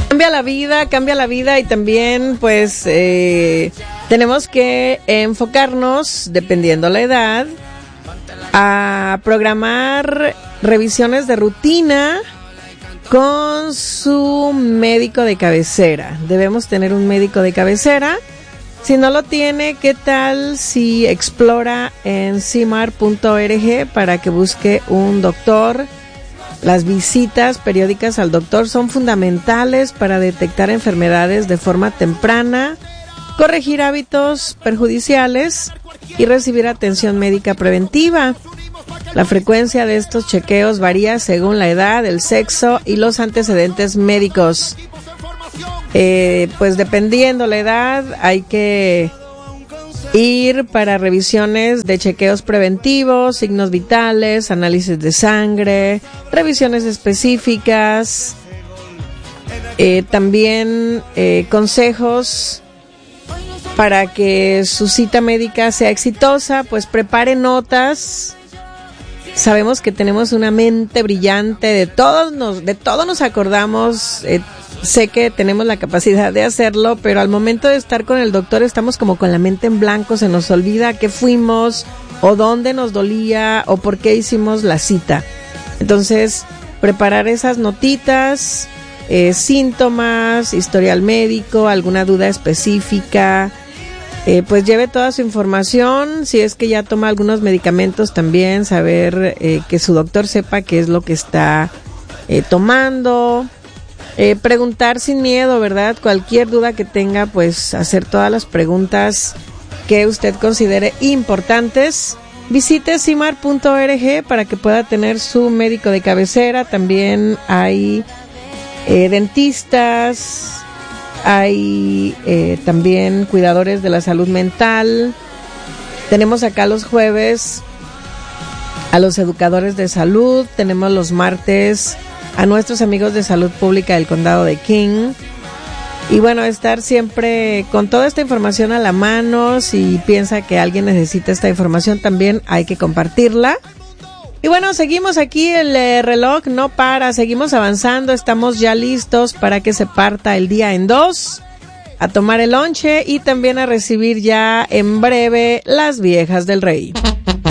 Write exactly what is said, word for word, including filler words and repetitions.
Cambia la vida, cambia la vida y también pues eh, tenemos que enfocarnos, dependiendo la edad, a programar revisiones de rutina con su médico de cabecera. Debemos tener un médico de cabecera. Si no lo tiene, ¿qué tal si explora en cimar punto org para que busque un doctor? Las visitas periódicas al doctor son fundamentales para detectar enfermedades de forma temprana, corregir hábitos perjudiciales y recibir atención médica preventiva. La frecuencia de estos chequeos varía según la edad, el sexo y los antecedentes médicos. Eh, pues dependiendo la edad, hay que ir para revisiones de chequeos preventivos, signos vitales, análisis de sangre, revisiones específicas, eh, también eh, consejos para que su cita médica sea exitosa. Pues prepare notas. Sabemos que tenemos una mente brillante, de todos nos, de todo nos acordamos. Eh, sé que tenemos la capacidad de hacerlo, pero al momento de estar con el doctor estamos como con la mente en blanco, se nos olvida a qué fuimos, o dónde nos dolía, o por qué hicimos la cita. Entonces, preparar esas notitas, eh, síntomas, historial médico, alguna duda específica, eh, pues lleve toda su información. Si es que ya toma algunos medicamentos, también saber eh, que su doctor sepa qué es lo que está eh, tomando. Eh, preguntar sin miedo, ¿verdad? Cualquier duda que tenga, pues hacer todas las preguntas que usted considere importantes. Visite cimar punto org para que pueda tener su médico de cabecera. También hay eh, dentistas, hay eh, también cuidadores de la salud mental. Tenemos acá los jueves a los educadores de salud. Tenemos los martes a nuestros amigos de salud pública del condado de King. Y bueno, estar siempre con toda esta información a la mano. Si piensa que alguien necesita esta información, también hay que compartirla. Y bueno, seguimos aquí, el eh, reloj no para, seguimos avanzando, estamos ya listos para que se parta el día en dos, a tomar el lonche y también a recibir ya en breve las viejas del rey.